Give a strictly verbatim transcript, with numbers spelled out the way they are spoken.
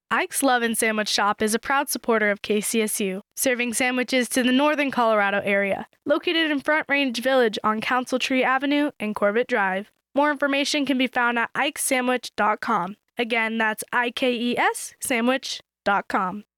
Ike's Love and Sandwich Shop is a proud supporter of K C S U, serving sandwiches to the northern Colorado area, located in Front Range Village on Council Tree Avenue and Corbett Drive. More information can be found at ikes sandwich dot com. Again, that's I K E S sandwich dot com.